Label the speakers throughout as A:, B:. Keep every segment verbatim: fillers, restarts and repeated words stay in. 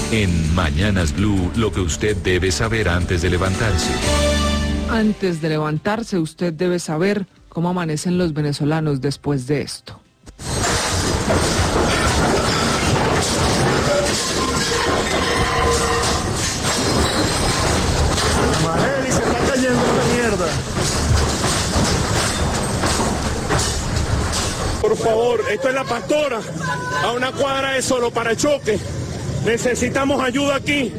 A: En Mañanas Blue, lo que usted debe saber antes de levantarse.
B: Antes de levantarse, usted debe saber cómo amanecen los venezolanos después de esto.
C: Marely, se está cayendo la mierda. Por favor, esto es La Pastora, a una cuadra de Solo para Choque. Necesitamos ayuda aquí.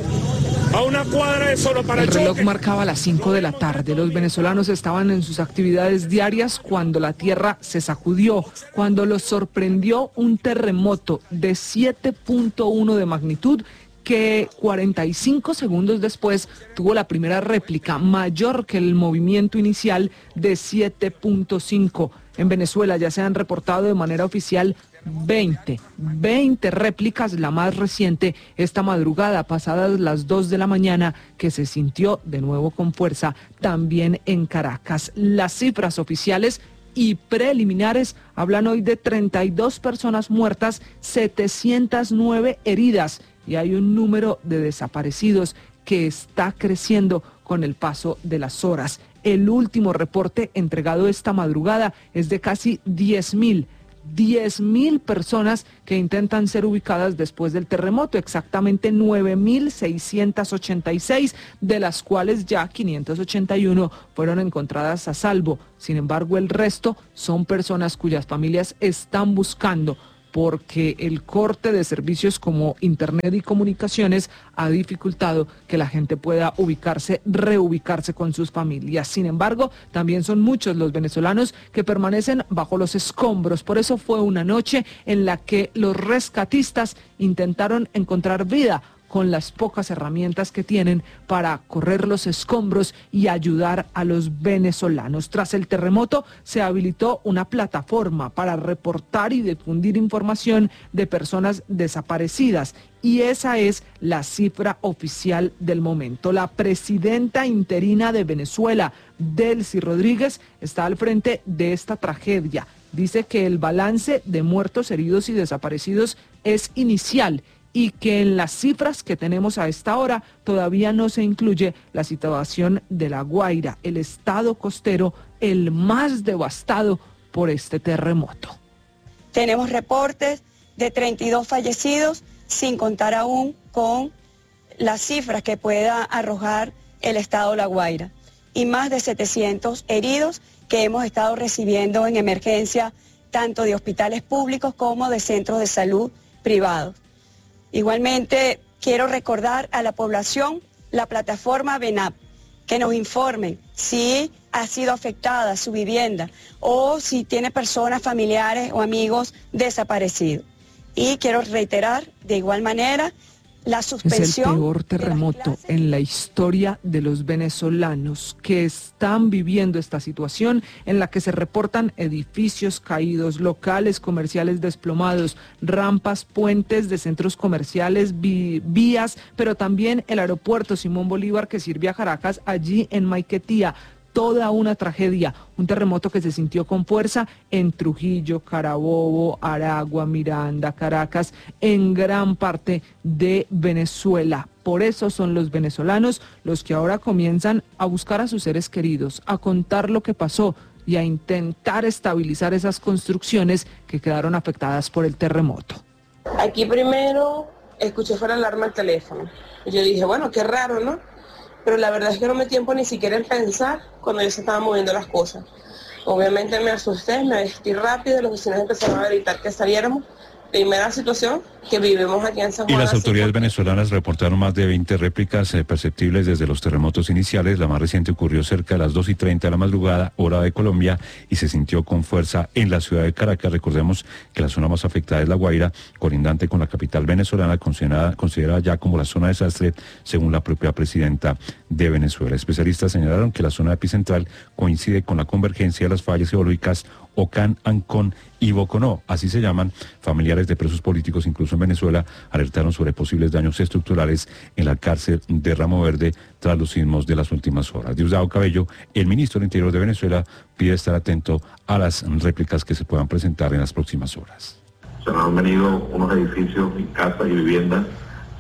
C: A una cuadra de Solo para Choque.
B: El reloj marcaba las cinco de la tarde. Los venezolanos estaban en sus actividades diarias cuando la tierra se sacudió, cuando los sorprendió un terremoto de siete punto uno de magnitud que cuarenta y cinco segundos después tuvo la primera réplica mayor que el movimiento inicial de siete punto cinco. En Venezuela ya se han reportado de manera oficial veinte, veinte réplicas, la más reciente esta madrugada, pasadas las dos de la mañana, que se sintió de nuevo con fuerza también en Caracas. Las cifras oficiales y preliminares hablan hoy de treinta y dos personas muertas, setecientas nueve heridas y hay un número de desaparecidos que está creciendo con el paso de las horas. El último reporte entregado esta madrugada es de casi diez mil. diez mil personas que intentan ser ubicadas después del terremoto, exactamente nueve mil seiscientas ochenta y seis, de las cuales ya quinientas ochenta y uno fueron encontradas a salvo. Sin embargo, el resto son personas cuyas familias están buscando, porque el corte de servicios como internet y comunicaciones ha dificultado que la gente pueda ubicarse, reubicarse con sus familias. Sin embargo, también son muchos los venezolanos que permanecen bajo los escombros. Por eso fue una noche en la que los rescatistas intentaron encontrar vida con las pocas herramientas que tienen para correr los escombros y ayudar a los venezolanos. Tras el terremoto se habilitó una plataforma para reportar y difundir información de personas desaparecidas y esa es la cifra oficial del momento. La presidenta interina de Venezuela, Delcy Rodríguez, está al frente de esta tragedia. Dice que el balance de muertos, heridos y desaparecidos es inicial y que en las cifras que tenemos a esta hora todavía no se incluye la situación de La Guaira, el estado costero, el más devastado por este terremoto.
D: Tenemos reportes de treinta y dos fallecidos, sin contar aún con las cifras que pueda arrojar el estado La Guaira, y más de setecientos heridos que hemos estado recibiendo en emergencia, tanto de hospitales públicos como de centros de salud privados. Igualmente, quiero recordar a la población la plataforma VENAP, que nos informen si ha sido afectada su vivienda o si tiene personas, familiares o amigos desaparecidos. Y quiero reiterar de igual manera la suspensión.
B: Es el peor terremoto en la historia de los venezolanos que están viviendo esta situación en la que se reportan edificios caídos, locales comerciales desplomados, rampas, puentes de centros comerciales, vi vías, pero también el aeropuerto Simón Bolívar que sirve a Caracas allí en Maiquetía. Toda una tragedia, un terremoto que se sintió con fuerza en Trujillo, Carabobo, Aragua, Miranda, Caracas, en gran parte de Venezuela. Por eso son los venezolanos los que ahora comienzan a buscar a sus seres queridos, a contar lo que pasó y a intentar estabilizar esas construcciones que quedaron afectadas por el terremoto.
E: Aquí primero escuché fuera la alarma del teléfono. Y yo dije, bueno, qué raro, ¿no? Pero la verdad es que no me tiempo ni siquiera en pensar cuando ya se estaban moviendo las cosas. Obviamente me asusté, me vestí rápido, los vecinos empezaron a gritar que saliéramos. Primera situación que vivimos aquí en San Juan.
F: Y las autoridades venezolanas reportaron más de veinte réplicas eh, perceptibles desde los terremotos iniciales. La más reciente ocurrió cerca de las dos y treinta de la madrugada, hora de Colombia, y se sintió con fuerza en la ciudad de Caracas. Recordemos que la zona más afectada es La Guaira, colindante con la capital venezolana, considerada, considerada ya como la zona de desastre, según la propia presidenta de Venezuela. Especialistas señalaron que la zona epicentral coincide con la convergencia de las fallas geológicas Ocán, Ancón y Boconó, así se llaman. Familiares de presos políticos, incluso en Venezuela, alertaron sobre posibles daños estructurales en la cárcel de Ramo Verde tras los sismos de las últimas horas. Diosdado Cabello, el ministro del Interior de Venezuela, pide estar atento a las réplicas que se puedan presentar en las próximas horas.
G: Se nos han venido unos edificios y casas y viviendas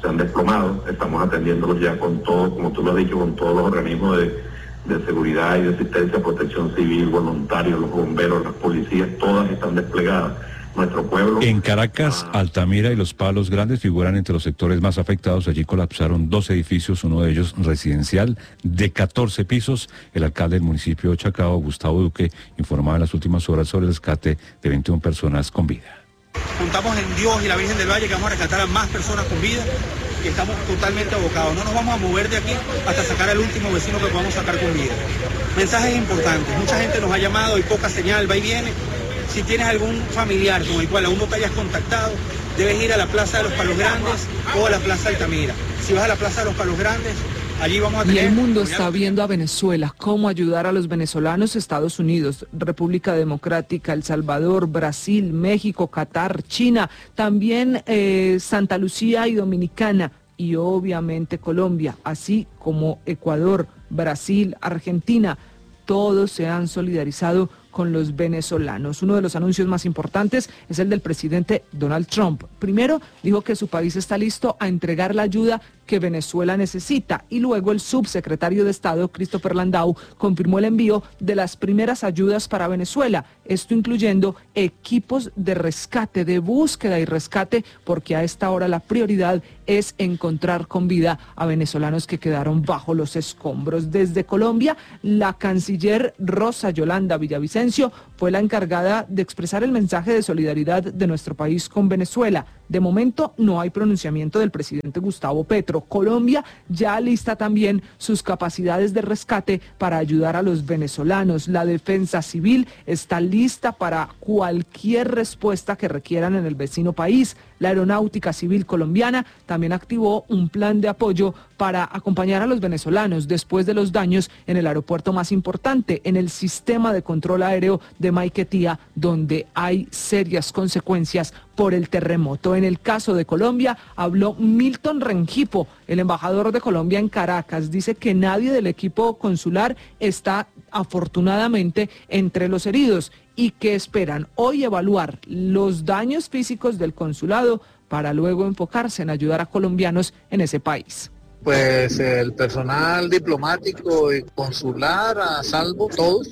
G: se han desplomado. Estamos atendiéndolos ya con todo, como tú lo has dicho, con todos los organismos de, de seguridad y de asistencia, protección civil, voluntarios, los bomberos, las policías, todas están desplegadas. Nuestro pueblo.
F: En Caracas, Altamira y Los Palos Grandes figuran entre los sectores más afectados. Allí colapsaron dos edificios, uno de ellos residencial de catorce pisos. El alcalde del municipio de Chacao, Gustavo Duque, informaba en las últimas horas sobre el rescate de veintiuna personas con vida.
H: Contamos en Dios y la Virgen del Valle que vamos a rescatar a más personas con vida, que estamos totalmente abocados. No nos vamos a mover de aquí hasta sacar al último vecino que podamos sacar con vida. Mensajes importantes. Mucha gente nos ha llamado, hay poca señal, va y viene. Si tienes algún familiar con el cual aún no te hayas contactado, debes ir a la Plaza de los Palos Grandes o a la Plaza Altamira. Si vas a la Plaza de los Palos Grandes, allí vamos a tener...
B: Y el mundo está viendo a Venezuela, cómo ayudar a los venezolanos. Estados Unidos, República Democrática, El Salvador, Brasil, México, Qatar, China, también eh, Santa Lucía y Dominicana, y obviamente Colombia, así como Ecuador, Brasil, Argentina. Todos se han solidarizado con los venezolanos. Uno de los anuncios más importantes es el del presidente Donald Trump. Primero, dijo que su país está listo a entregar la ayuda que Venezuela necesita, y luego el subsecretario de Estado, Christopher Landau, confirmó el envío de las primeras ayudas para Venezuela, esto incluyendo equipos de rescate, de búsqueda y rescate, porque a esta hora la prioridad es encontrar con vida a venezolanos que quedaron bajo los escombros. Desde Colombia, la canciller Rosa Yolanda Villavicencio fue la encargada de expresar el mensaje de solidaridad de nuestro país con Venezuela. De momento no hay pronunciamiento del presidente Gustavo Petro. Colombia ya alista también sus capacidades de rescate para ayudar a los venezolanos. La defensa civil está lista para cualquier respuesta que requieran en el vecino país. La Aeronáutica Civil colombiana también activó un plan de apoyo para acompañar a los venezolanos después de los daños en el aeropuerto más importante, en el sistema de control aéreo de Maiquetía, donde hay serias consecuencias por el terremoto. En el caso de Colombia, habló Milton Rengifo, el embajador de Colombia en Caracas. Dice que nadie del equipo consular está afortunadamente entre los heridos y que esperan hoy evaluar los daños físicos del consulado para luego enfocarse en ayudar a colombianos en ese país.
I: Pues el personal diplomático y consular a salvo, todos,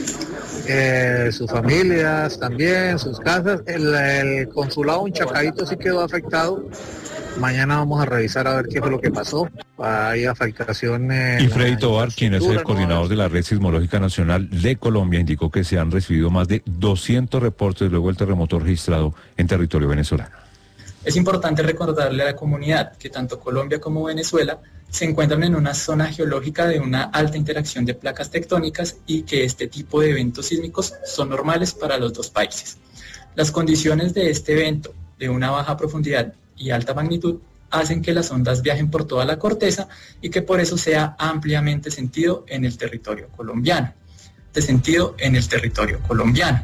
I: eh, sus familias también, sus casas. El, el consulado en Chacaito sí quedó afectado. Mañana vamos a revisar a ver qué fue lo que pasó. Hay afectaciones.
F: Y Freddy Tovar, quien es el coordinador de la Red Sismológica Nacional de Colombia, indicó que se han recibido más de doscientos reportes luego del terremoto registrado en territorio venezolano.
J: Es importante recordarle a la comunidad que tanto Colombia como Venezuela se encuentran en una zona geológica de una alta interacción de placas tectónicas y que este tipo de eventos sísmicos son normales para los dos países. Las condiciones de este evento, de una baja profundidad y alta magnitud, hacen que las ondas viajen por toda la corteza y que por eso sea ampliamente sentido en el territorio colombiano. De sentido en el territorio colombiano.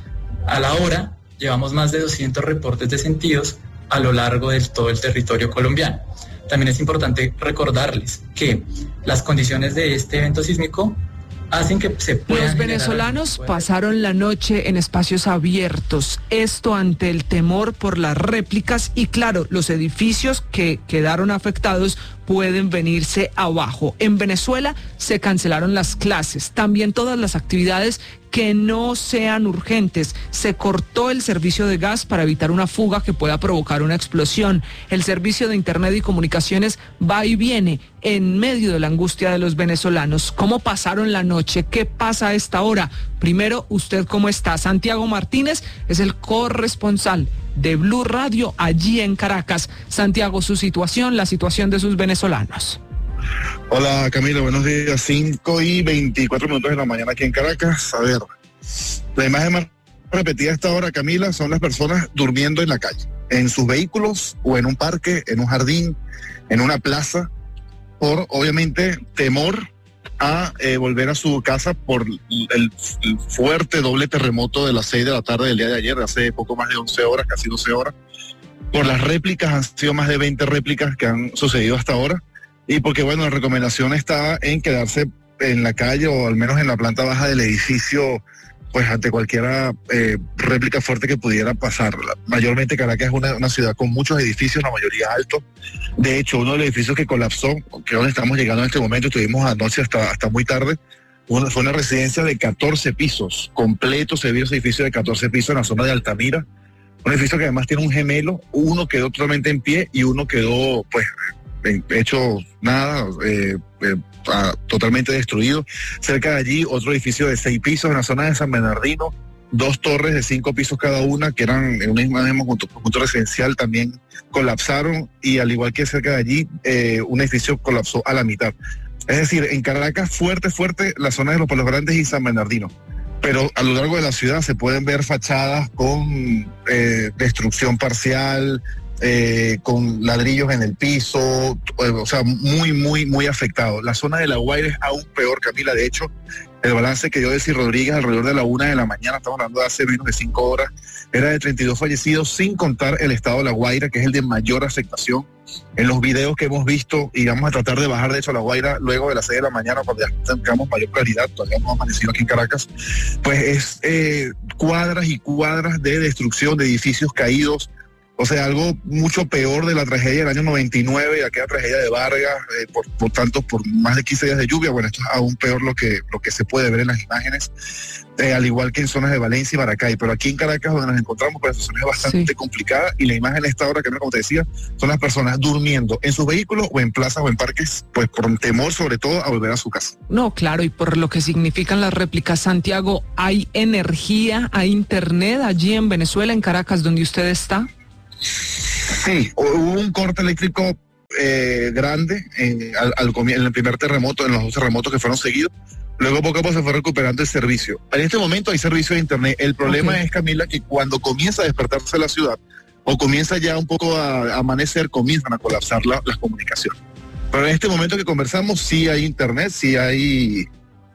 J: A la hora, llevamos más de doscientos reportes de sentidos a lo largo de todo el territorio colombiano. También es importante recordarles que las condiciones de este evento sísmico hacen que se puedan...
B: Los venezolanos pasaron la noche en espacios abiertos, esto ante el temor por las réplicas y claro, los edificios que quedaron afectados pueden venirse abajo. En Venezuela se cancelaron las clases, también todas las actividades que no sean urgentes. Se cortó el servicio de gas para evitar una fuga que pueda provocar una explosión. El servicio de internet y comunicaciones va y viene en medio de la angustia de los venezolanos. ¿Cómo pasaron la noche? ¿Qué pasa a esta hora? Primero, ¿usted cómo está? Santiago Martínez es el corresponsal de Blue Radio allí en Caracas. Santiago, su situación, la situación de sus venezolanos.
K: Hola Camila, buenos días. cinco y veinticuatro minutos de la mañana aquí en Caracas. A ver, la imagen más repetida a esta hora, Camila, son las personas durmiendo en la calle, en sus vehículos o en un parque, en un jardín, en una plaza, por obviamente temor a eh, volver a su casa por el, el fuerte doble terremoto de las seis de la tarde del día de ayer, hace poco más de once horas, casi doce horas. Por las réplicas, han sido más de veinte réplicas que han sucedido hasta ahora. Y porque, bueno, la recomendación está en quedarse en la calle o al menos en la planta baja del edificio, pues ante cualquier eh, réplica fuerte que pudiera pasar. Mayormente Caracas es una, una ciudad con muchos edificios, la mayoría altos, De hecho, uno de los edificios que colapsó, que es donde estamos llegando en este momento, estuvimos anoche hasta, hasta muy tarde, una, fue una residencia de catorce pisos, completo, se vio ese edificio de catorce pisos en la zona de Altamira, un edificio que además tiene un gemelo, uno quedó totalmente en pie y uno quedó, pues, hecho nada, eh, eh, a, totalmente destruido. Cerca de allí, otro edificio de seis pisos en la zona de San Bernardino, dos torres de cinco pisos cada una, que eran en un mismo conjunto, conjunto residencial, también colapsaron, y al igual que cerca de allí, eh, un edificio colapsó a la mitad. Es decir, en Caracas, fuerte, fuerte, la zona de los Palos Grandes y San Bernardino. Pero a lo largo de la ciudad se pueden ver fachadas con eh, destrucción parcial, eh, con ladrillos en el piso, o sea, muy, muy, muy afectado. La zona de La Guaira es aún peor, Camila. De hecho, el balance que dio Desi Rodríguez alrededor de la una de la mañana, estamos hablando de hace menos de cinco horas, era de treinta y dos fallecidos, sin contar el estado de La Guaira, que es el de mayor afectación. En los videos que hemos visto, y vamos a tratar de bajar de hecho a La Guaira luego de las seis de la mañana, cuando ya tengamos mayor claridad, todavía no hemos amanecido aquí en Caracas, pues es eh, cuadras y cuadras de destrucción de edificios caídos. O sea, algo mucho peor de la tragedia del año noventa y nueve, de aquella tragedia de Vargas, eh, por, por tanto, por más de quince días de lluvia. Bueno, esto es aún peor lo que, lo que se puede ver en las imágenes, eh, al igual que en zonas de Valencia y Maracay. Pero aquí en Caracas, donde nos encontramos, pues la situación es bastante sí. complicada, y la imagen a esta hora, que como te decía, son las personas durmiendo en sus vehículos o en plazas o en parques, pues por temor sobre todo a volver a su casa.
B: No, claro, y por lo que significan las réplicas, Santiago, ¿hay energía, hay internet allí en Venezuela, en Caracas, donde usted está?
K: Sí, hubo un corte eléctrico eh, grande en, al, al, en el primer terremoto, en los dos terremotos que fueron seguidos. Luego poco a poco se fue recuperando el servicio. En este momento hay servicio de internet. El problema okay. es, Camila, que cuando comienza a despertarse la ciudad o comienza ya un poco a, a amanecer, comienzan a colapsar la, las comunicaciones. Pero en este momento que conversamos sí hay internet, sí hay...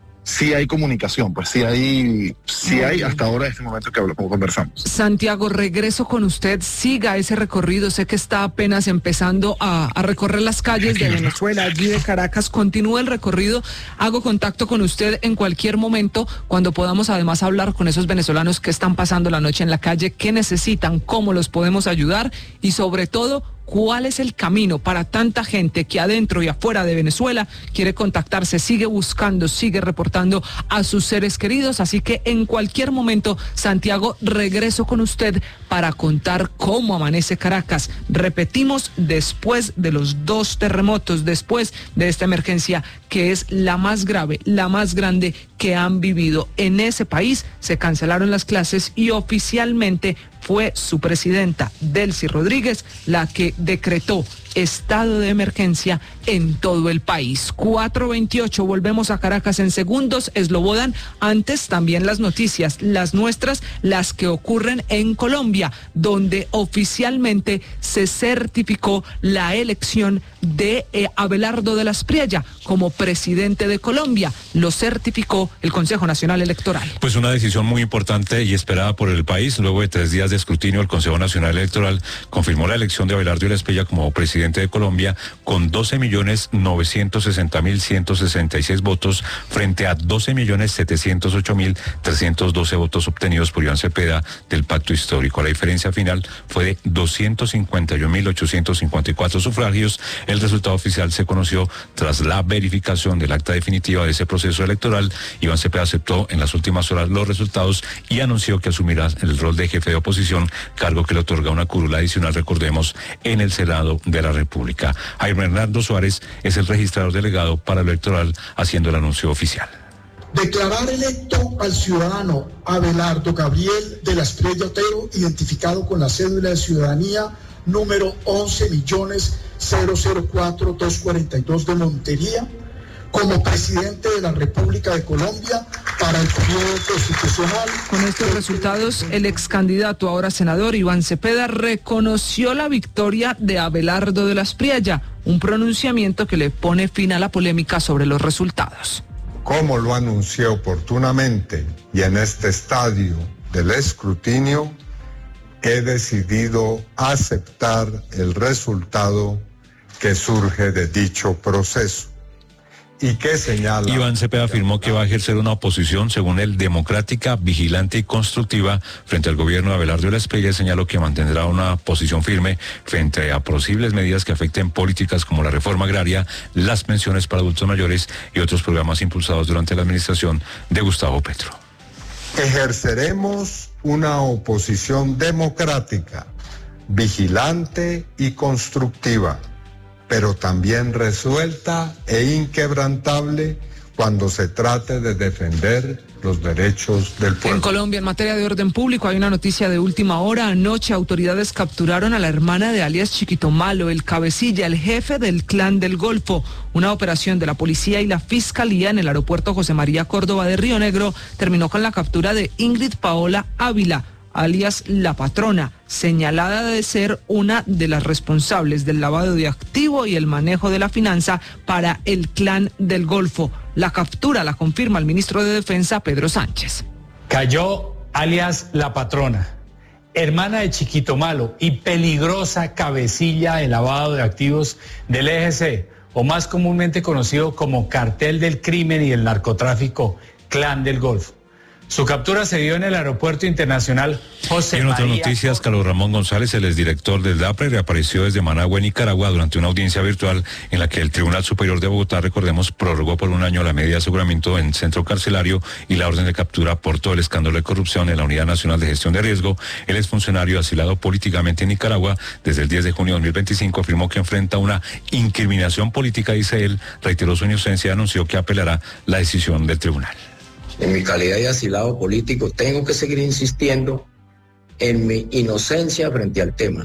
K: Sí hay comunicación, pues sí hay, sí hay hasta ahora, en este momento que hablo, como conversamos.
B: Santiago, regreso con usted, siga ese recorrido, sé que está apenas empezando a, a recorrer las calles de Venezuela, allí de Caracas, continúe el recorrido, hago contacto con usted en cualquier momento, cuando podamos además hablar con esos venezolanos que están pasando la noche en la calle, qué necesitan, cómo los podemos ayudar, y sobre todo, ¿cuál es el camino para tanta gente que adentro y afuera de Venezuela quiere contactarse, sigue buscando, sigue reportando a sus seres queridos? Así que en cualquier momento, Santiago, regreso con usted para contar cómo amanece Caracas. Repetimos, después de los dos terremotos, después de esta emergencia que es la más grave, la más grande que han vivido en ese país, se cancelaron las clases y oficialmente fue su presidenta, Delcy Rodríguez, la que decretó estado de emergencia en todo el país. cuatro veintiocho, volvemos a Caracas en segundos. Slobodan, antes también las noticias, las nuestras, las que ocurren en Colombia, donde oficialmente se certificó la elección de eh, Abelardo de la Espriella como presidente de Colombia. Lo certificó el Consejo Nacional Electoral.
F: Pues una decisión muy importante y esperada por el país. Luego de tres días de escrutinio, el Consejo Nacional Electoral confirmó la elección de Abelardo de la Espriella como presidente de Colombia con doce millones novecientos sesenta mil ciento sesenta y seis votos frente a doce millones setecientos ocho mil trescientos doce votos obtenidos por Iván Cepeda del Pacto Histórico. La diferencia final fue de doscientos cincuenta y un mil ochocientos cincuenta y cuatro sufragios. El resultado oficial se conoció tras la verificación del acta definitiva de ese proceso electoral. Iván Cepeda aceptó en las últimas horas los resultados y anunció que asumirá el rol de jefe de oposición, cargo que le otorga una curula adicional, recordemos, en el Senado de la República. Jaime Hernando Suárez es el registrador delegado para lo electoral, haciendo el anuncio oficial.
L: Declarar electo al ciudadano Abelardo Gabriel de la Espriella Otero, identificado con la cédula de ciudadanía número once millones cero cero cuatro dos cuarenta y dos de Montería, como presidente de la República de Colombia para el periodo constitucional.
B: Con estos resultados, el ex candidato, ahora senador, Iván Cepeda, reconoció la victoria de Abelardo de la Espriella, un pronunciamiento que le pone fin a la polémica sobre los resultados.
M: Como lo anuncié oportunamente y en este estadio del escrutinio, he decidido aceptar el resultado que surge de dicho proceso y que señala...
F: Iván Cepeda afirmó que va a ejercer una oposición, según él, democrática, vigilante y constructiva frente al gobierno de Abelardo de la Espriella, y señaló que mantendrá una posición firme frente a posibles medidas que afecten políticas como la reforma agraria, las pensiones para adultos mayores y otros programas impulsados durante la administración de Gustavo Petro.
M: Ejerceremos una oposición democrática, vigilante y constructiva, pero también resuelta e inquebrantable cuando se trate de defender los derechos del pueblo.
B: En Colombia, en materia de orden público, hay una noticia de última hora. Anoche, autoridades capturaron a la hermana de alias Chiquito Malo, el cabecilla, el jefe del Clan del Golfo. Una operación de la policía y la fiscalía en el aeropuerto José María Córdoba de Río Negro terminó con la captura de Ingrid Paola Ávila, alias La Patrona, señalada de ser una de las responsables del lavado de activo y el manejo de la finanza para el Clan del Golfo. La captura la confirma el ministro de Defensa, Pedro Sánchez.
N: Cayó alias La Patrona, hermana de Chiquito Malo y peligrosa cabecilla de lavado de activos del E G C, o más comúnmente conocido como Cartel del Crimen y el Narcotráfico, Clan del Golfo. Su captura se dio en el Aeropuerto Internacional José María.
F: En otras noticias, Carlos Ramón González, el exdirector del DAPRE, reapareció desde Managua, Nicaragua, durante una audiencia virtual en la que el Tribunal Superior de Bogotá, recordemos, prorrogó por un año la medida de aseguramiento en centro carcelario y la orden de captura por todo el escándalo de corrupción en la Unidad Nacional de Gestión de Riesgo. El exfuncionario asilado políticamente en Nicaragua desde el diez de junio de dos mil veinticinco afirmó que enfrenta una incriminación política, dice él, reiteró su inocencia y anunció que apelará la decisión del tribunal.
O: En mi calidad de asilado político, tengo que seguir insistiendo en mi inocencia frente al tema.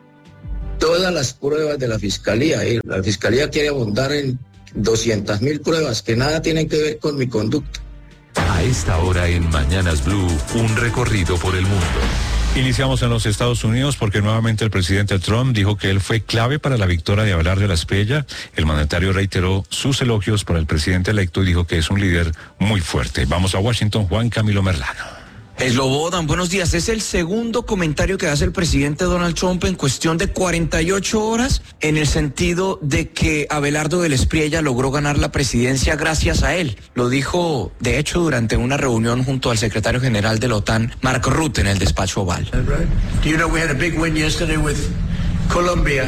O: Todas las pruebas de la Fiscalía, ¿eh? la Fiscalía quiere abundar en doscientas mil pruebas que nada tienen que ver con mi conducta.
A: A esta hora en Mañanas Blue, un recorrido por el mundo.
F: Iniciamos en los Estados Unidos porque nuevamente el presidente Trump dijo que él fue clave para la victoria de Abelardo de la Espriella. El mandatario reiteró sus elogios para el presidente electo y dijo que es un líder muy fuerte. Vamos a Washington, Juan Camilo Merlano.
P: Slobodan, buenos días. Es el segundo comentario que hace el presidente Donald Trump en cuestión de cuarenta y ocho horas, en el sentido de que Abelardo de la Espriella logró ganar la presidencia gracias a él. Lo dijo, de hecho, durante una reunión junto al secretario general de la OTAN, Mark Rutte, en el despacho Oval.
Q: Do you know we had a big win yesterday with Colombia,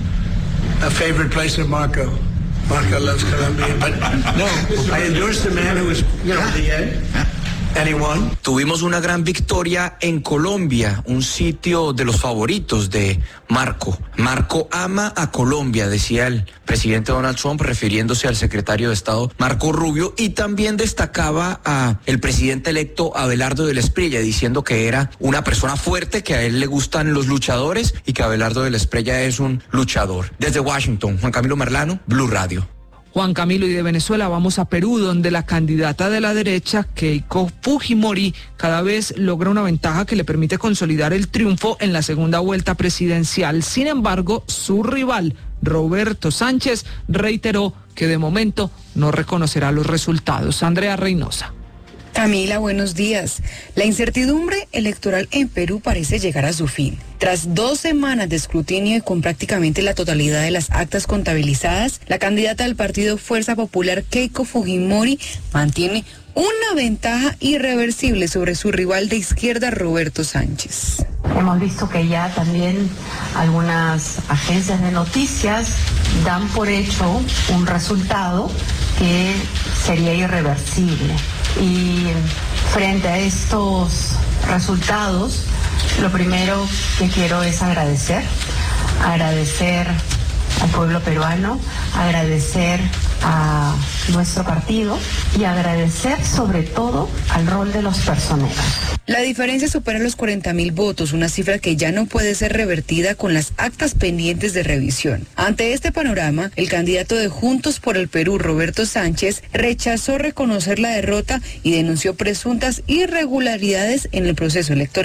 Q: a favorite place of Marco. Marco loves Colombia, but no, I endorsed the man who was, you know, the uh, anyone.
P: Tuvimos una gran victoria en Colombia, un sitio de los favoritos de Marco. Marco ama a Colombia, decía el presidente Donald Trump, refiriéndose al secretario de Estado Marco Rubio, y también destacaba a el presidente electo Abelardo de la Espriella, diciendo que era una persona fuerte, que a él le gustan los luchadores y que Abelardo de la Espriella es un luchador. Desde Washington, Juan Camilo Merlano, Blue Radio.
B: Juan Camilo, y de Venezuela vamos a Perú, donde la candidata de la derecha, Keiko Fujimori, cada vez logra una ventaja que le permite consolidar el triunfo en la segunda vuelta presidencial. Sin embargo, su rival, Roberto Sánchez, reiteró que de momento no reconocerá los resultados. Andrea Reynosa.
R: Camila, buenos días. La incertidumbre electoral en Perú parece llegar a su fin. Tras dos semanas de escrutinio y con prácticamente la totalidad de las actas contabilizadas, la candidata del partido Fuerza Popular, Keiko Fujimori, mantiene una ventaja irreversible sobre su rival de izquierda, Roberto Sánchez.
S: Hemos visto que ya también algunas agencias de noticias dan por hecho un resultado que sería irreversible. Y frente a estos resultados, lo primero que quiero es agradecer, agradecer al pueblo peruano, agradecer a nuestro partido y agradecer sobre todo al rol de los personeros.
R: La diferencia supera los cuarenta mil votos, una cifra que ya no puede ser revertida con las actas pendientes de revisión. Ante este panorama, el candidato de Juntos por el Perú, Roberto Sánchez, rechazó reconocer la derrota y denunció presuntas irregularidades en el proceso electoral.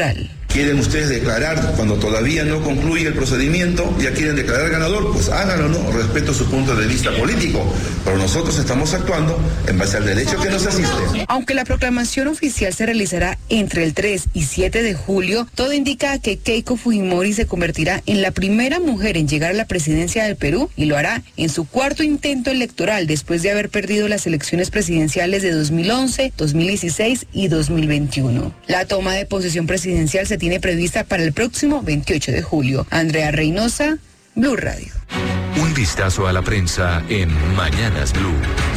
T: ¿Quieren ustedes declarar cuando todavía no concluye el procedimiento? ¿Ya quieren declarar ganador? Pues háganlo, ¿no? Respeto su punto de vista político, pero nosotros estamos actuando en base al derecho que nos asiste.
R: Aunque la proclamación oficial se realizará entre el tres y siete de julio, todo indica que Keiko Fujimori se convertirá en la primera mujer en llegar a la presidencia del Perú y lo hará en su cuarto intento electoral después de haber perdido las elecciones presidenciales de dos mil once, dos mil dieciséis y dos mil veintiuno. La toma de posesión presidencial se tiene prevista para el próximo veintiocho de julio. Andrea Reynosa, Blue Radio.
A: Un vistazo a la prensa en Mañanas Blue.